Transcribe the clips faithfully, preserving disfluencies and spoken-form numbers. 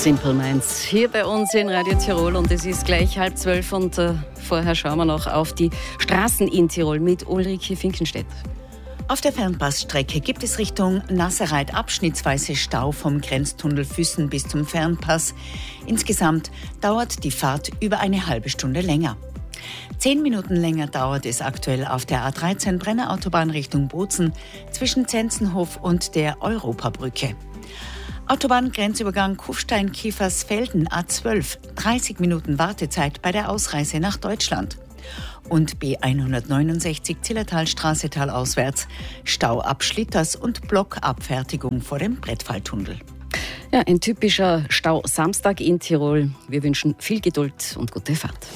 Simple Minds hier bei uns in Radio Tirol und es ist gleich halb zwölf und äh, vorher schauen wir noch auf die Straßen in Tirol mit Ulrike Finkenstedt. Auf der Fernpassstrecke gibt es Richtung Nasserreit abschnittsweise Stau vom Grenztunnel Füssen bis zum Fernpass. Insgesamt dauert die Fahrt über eine halbe Stunde länger. Zehn Minuten länger dauert es aktuell auf der A dreizehn Brennerautobahn Richtung Bozen zwischen Zenzenhof und der Europabrücke. Autobahngrenzübergang Kufstein-Kiefersfelden A zwölf, dreißig Minuten Wartezeit bei der Ausreise nach Deutschland. Und B hundertneunundsechzig Zillertalstraße talauswärts, Stau ab Schlitters und Blockabfertigung vor dem Brettfalltunnel. Ja, ein typischer Stau-Samstag in Tirol. Wir wünschen viel Geduld und gute Fahrt.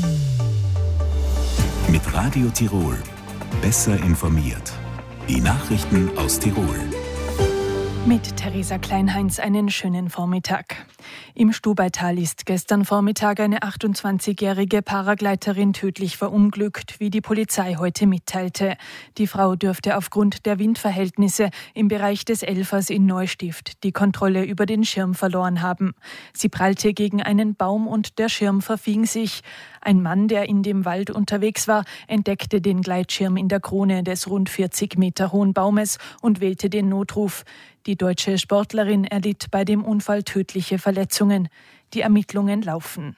Mit Radio Tirol. Besser informiert. Die Nachrichten aus Tirol. Mit Theresa Kleinheinz einen schönen Vormittag. Im Stubaital ist gestern Vormittag eine achtundzwanzigjährige Paragleiterin tödlich verunglückt, wie die Polizei heute mitteilte. Die Frau dürfte aufgrund der Windverhältnisse im Bereich des Elfers in Neustift die Kontrolle über den Schirm verloren haben. Sie prallte gegen einen Baum und der Schirm verfing sich. Ein Mann, der in dem Wald unterwegs war, entdeckte den Gleitschirm in der Krone des rund vierzig Meter hohen Baumes und wählte den Notruf. Die deutsche Sportlerin erlitt bei dem Unfall tödliche Verletzungen. Die Ermittlungen laufen.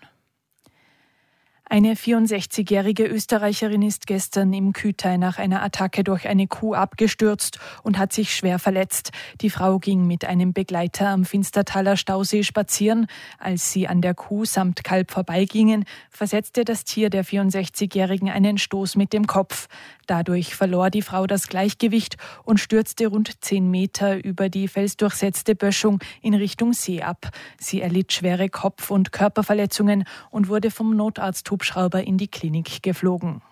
Eine vierundsechzigjährige Österreicherin ist gestern im Kütai nach einer Attacke durch eine Kuh abgestürzt und hat sich schwer verletzt. Die Frau ging mit einem Begleiter am Finstertaler Stausee spazieren. Als sie an der Kuh samt Kalb vorbeigingen, versetzte das Tier der vierundsechzigjährigen einen Stoß mit dem Kopf. Dadurch verlor die Frau das Gleichgewicht und stürzte rund zehn Meter über die felsdurchsetzte Böschung in Richtung See ab. Sie erlitt schwere Kopf- und Körperverletzungen und wurde vom Notarzthubschrauber in die Klinik geflogen.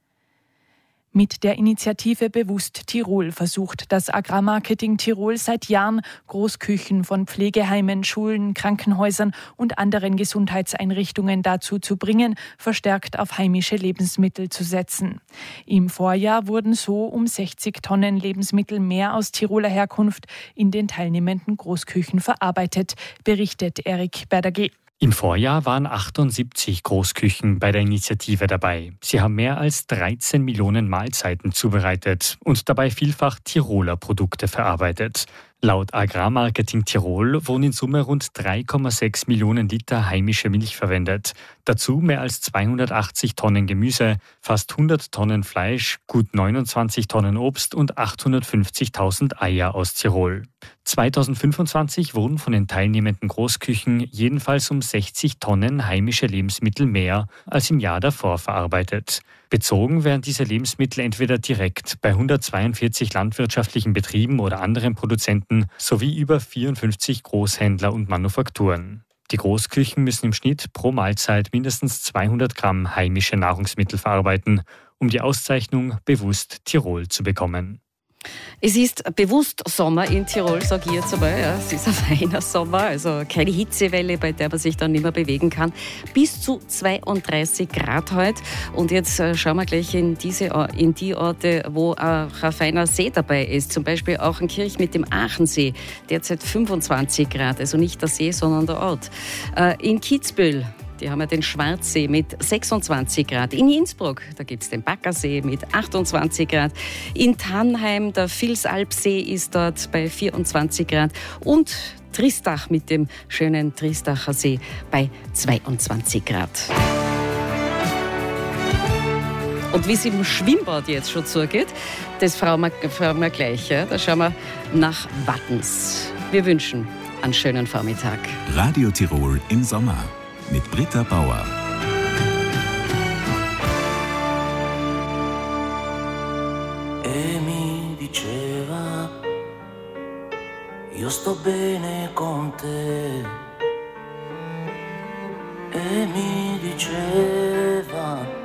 Mit der Initiative Bewusst Tirol versucht das Agrarmarketing Tirol seit Jahren, Großküchen von Pflegeheimen, Schulen, Krankenhäusern und anderen Gesundheitseinrichtungen dazu zu bringen, verstärkt auf heimische Lebensmittel zu setzen. Im Vorjahr wurden so um sechzig Tonnen Lebensmittel mehr aus Tiroler Herkunft in den teilnehmenden Großküchen verarbeitet, berichtet Erik Berdagy. Im Vorjahr waren achtundsiebzig Großküchen bei der Initiative dabei. Sie haben mehr als dreizehn Millionen Mahlzeiten zubereitet und dabei vielfach Tiroler Produkte verarbeitet. Laut Agrarmarketing Tirol wurden in Summe rund drei Komma sechs Millionen Liter heimische Milch verwendet. Dazu mehr als zweihundertachtzig Tonnen Gemüse, fast hundert Tonnen Fleisch, gut neunundzwanzig Tonnen Obst und achthundertfünfzigtausend Eier aus Tirol. zweitausendfünfundzwanzig wurden von den teilnehmenden Großküchen jedenfalls um sechzig Tonnen heimische Lebensmittel mehr als im Jahr davor verarbeitet. Bezogen werden diese Lebensmittel entweder direkt bei hundertzweiundvierzig landwirtschaftlichen Betrieben oder anderen Produzenten sowie über vierundfünfzig Großhändler und Manufakturen. Die Großküchen müssen im Schnitt pro Mahlzeit mindestens zweihundert Gramm heimische Nahrungsmittel verarbeiten, um die Auszeichnung Bewusst Tirol zu bekommen. Es ist bewusst Sommer in Tirol, sage ich jetzt einmal. Ja, es ist ein feiner Sommer, also keine Hitzewelle, bei der man sich dann nicht mehr bewegen kann. Bis zu zweiunddreißig Grad heute. Und jetzt schauen wir gleich in, diese, in die Orte, wo auch ein feiner See dabei ist. Zum Beispiel auch in Kirch mit dem Aachensee. Derzeit fünfundzwanzig Grad, also nicht der See, sondern der Ort. In Kitzbühel. Die haben ja den Schwarzsee mit sechsundzwanzig Grad. In Innsbruck, da gibt es den Baggersee mit achtundzwanzig Grad. In Tannheim, der Vilsalpsee ist dort bei vierundzwanzig Grad. Und Tristach mit dem schönen Tristacher See bei zweiundzwanzig Grad. Und wie es im Schwimmbad jetzt schon zugeht, das fragen wir, fragen wir gleich. Ja? Da schauen wir nach Wattens. Wir wünschen einen schönen Vormittag. Radio Tirol im Sommer. Mit Britta Bauer. E mi diceva, io sto bene con te. E mi diceva,